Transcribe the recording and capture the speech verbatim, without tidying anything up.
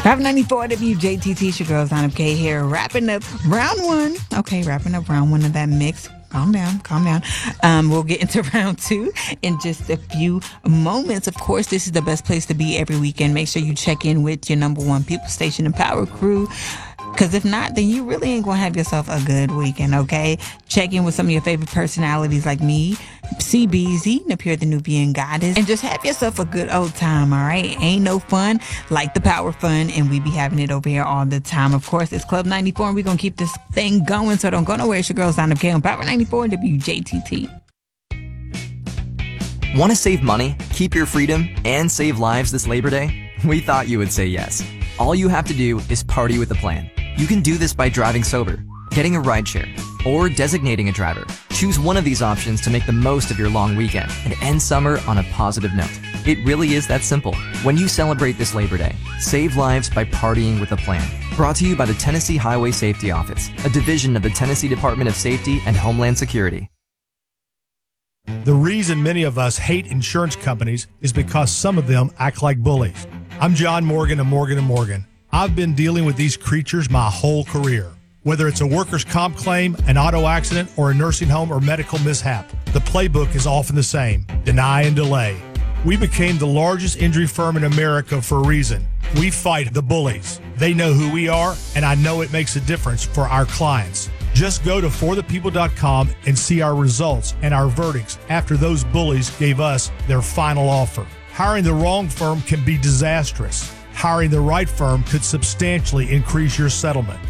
five ninety-four W J T T, your girls, Anna K here, wrapping up round one. Okay, wrapping up round one of that mix. Calm down, calm down. Um, we'll get into round two in just a few moments. Of course, this is the best place to be every weekend. Make sure you check in with your number one People Station and Power crew. Because if not, then you really ain't going to have yourself a good weekend, okay? Check in with some of your favorite personalities like me, C B Z, Napier the Nubian Goddess, and just have yourself a good old time, all right? Ain't no fun like the Power Fun, and we be having it over here all the time. Of course, it's Club ninety-four, and we're going to keep this thing going, so don't go nowhere. It's your girl, Sign Up K on Power ninety-four and W J T T. Want to save money, keep your freedom, and save lives this Labor Day? We thought you would say yes. All you have to do is party with a plan. You can do this by driving sober, getting a rideshare, or designating a driver. Choose one of these options to make the most of your long weekend and end summer on a positive note. It really is that simple. When you celebrate this Labor Day, save lives by partying with a plan. Brought to you by the Tennessee Highway Safety Office, a division of the Tennessee Department of Safety and Homeland Security. The reason many of us hate insurance companies is because some of them act like bullies. I'm John Morgan of Morgan and Morgan. I've been dealing with these creatures my whole career. Whether it's a workers' comp claim, an auto accident, or a nursing home or medical mishap, the playbook is often the same: deny and delay. We became the largest injury firm in America for a reason. We fight the bullies. They know who we are, and I know it makes a difference for our clients. Just go to for the people dot com and see our results and our verdicts after those bullies gave us their final offer. Hiring the wrong firm can be disastrous. Hiring the right firm could substantially increase your settlement.